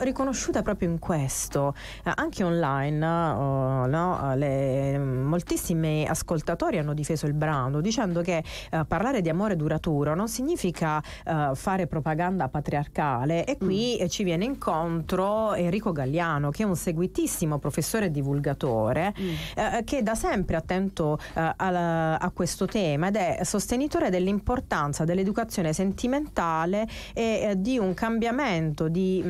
riconosciuta proprio in questo, anche online, no? Moltissimi ascoltatori hanno difeso il brano dicendo che parlare di amore duraturo non significa fare propaganda patriarcale, e qui ci viene incontro Enrico Galliano, che è un seguitissimo professore e divulgatore, che è da sempre attento a questo tema ed è sostenitore dell'importanza dell'educazione sentimentale e di un cambiamento di